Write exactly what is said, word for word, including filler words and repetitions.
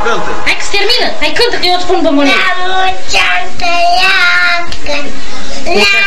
cântă. Hai că se termină. Hai cântă că eu îți spun bombonie. La mulți ani trăiască. La